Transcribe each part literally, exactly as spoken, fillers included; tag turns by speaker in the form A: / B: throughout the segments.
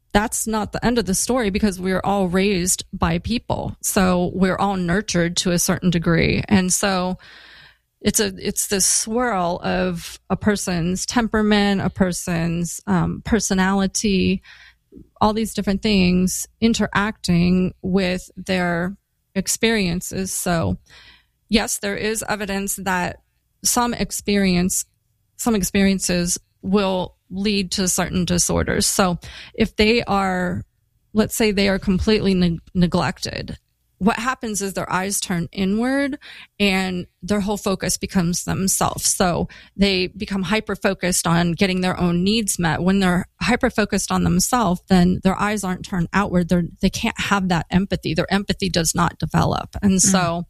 A: that's not the end of the story, because we're all raised by people. So we're all nurtured to a certain degree. And so it's a, it's this swirl of a person's temperament, a person's um, personality, all these different things interacting with their experiences. So yes, there is evidence that some experience, some experiences will lead to certain disorders. So if they are, let's say they are completely ne- neglected, what happens is their eyes turn inward and their whole focus becomes themselves. So they become hyper-focused on getting their own needs met. When they're hyper-focused on themselves, then their eyes aren't turned outward. They're, they can't have that empathy. Their empathy does not develop. And mm-hmm. so,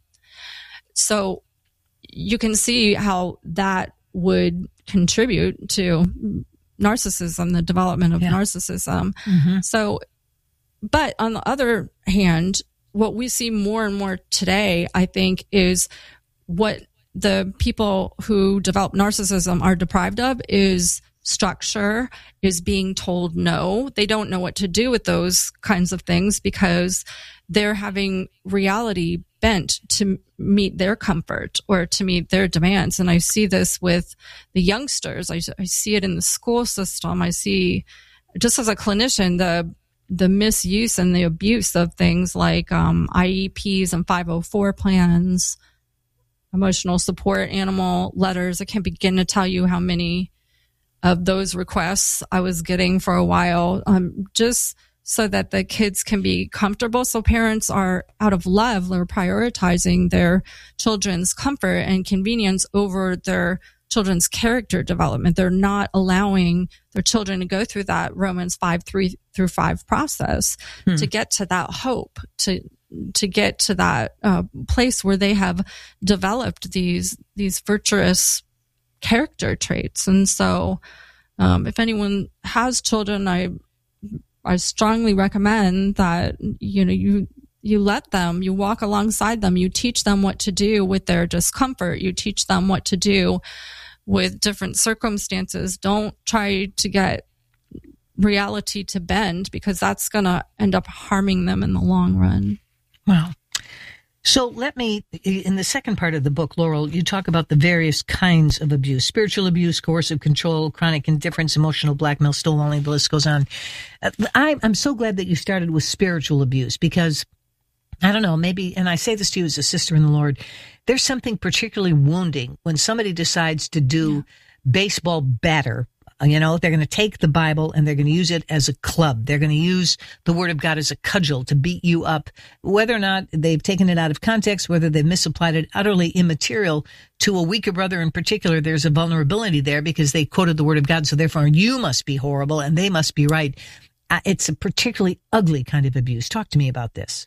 A: so you can see how that would contribute to narcissism, the development of yeah. narcissism. Mm-hmm. So, but on the other hand, what we see more and more today, I think, is what the people who develop narcissism are deprived of is structure, is being told no. They don't know what to do with those kinds of things because they're having reality bent to meet their comfort or to meet their demands. And I see this with the youngsters. I, I see it in the school system. I see, just as a clinician, the the misuse and the abuse of things like um, I E Ps and five oh four plans, emotional support animal letters. I can't begin to tell you how many of those requests I was getting for a while, um, just so that the kids can be comfortable. So parents are, out of love, they're prioritizing their children's comfort and convenience over their children's character development. They're not allowing their children to go through that Romans five, three through five process hmm. to get to that hope, to to get to that uh, place where they have developed these these virtuous character traits. And so um, if anyone has children, I I strongly recommend that, you know, you you let them, you walk alongside them, you teach them what to do with their discomfort, you teach them what to do with different circumstances. Don't try to get reality to bend, because that's going to end up harming them in the long run.
B: Wow. So let me, in the second part of the book, Laurel, you talk about the various kinds of abuse: spiritual abuse, coercive control, chronic indifference, emotional blackmail, stonewalling, the list goes on. I, I'm so glad that you started with spiritual abuse, because I don't know, maybe, and I say this to you as a sister in the Lord, there's something particularly wounding when somebody decides to do yeah. baseball batter. You know, they're going to take the Bible and they're going to use it as a club. They're going to use the Word of God as a cudgel to beat you up. Whether or not they've taken it out of context, whether they've misapplied it, utterly immaterial. To a weaker brother in particular, there's a vulnerability there because they quoted the Word of God, so therefore you must be horrible and they must be right. It's a particularly ugly kind of abuse. Talk to me about this.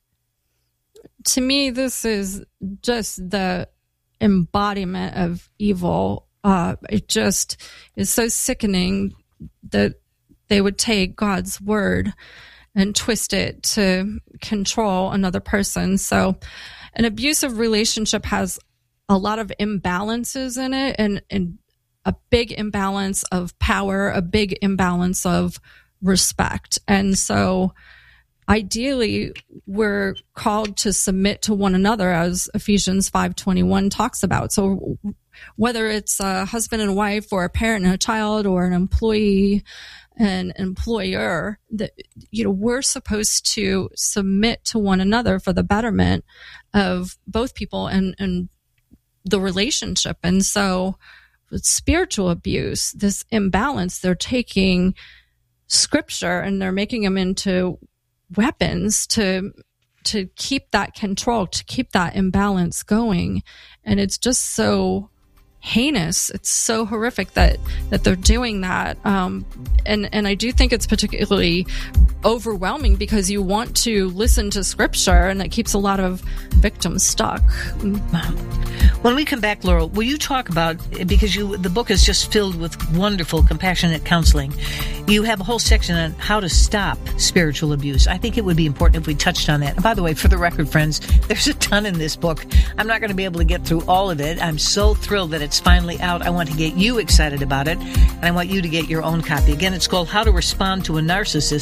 A: To me, this is just the embodiment of evil. Uh, it just is so sickening that they would take God's word and twist it to control another person. So an abusive relationship has a lot of imbalances in it, and, and a big imbalance of power, a big imbalance of respect. And so ideally, we're called to submit to one another, as Ephesians five twenty-one talks about. So whether it's a husband and wife, or a parent and a child, or an employee and employer, that, you know, we're supposed to submit to one another for the betterment of both people and, and the relationship. And so with spiritual abuse, this imbalance, they're taking scripture and they're making them into weapons to to keep that control, to keep that imbalance going. And it's just so heinous. It's so horrific that that they're doing that. Um, and and I do think it's particularly overwhelming because you want to listen to scripture, and it keeps a lot of victims stuck.
B: Wow. When we come back, Laurel, will you talk about, because you the book is just filled with wonderful, compassionate counseling. You have a whole section on how to stop spiritual abuse. I think it would be important if we touched on that. And by the way, for the record, friends, there's a ton in this book. I'm not going to be able to get through all of it. I'm so thrilled that it's finally out. I want to get you excited about it, and I want you to get your own copy. Again, it's called How to Respond to a Narcissist.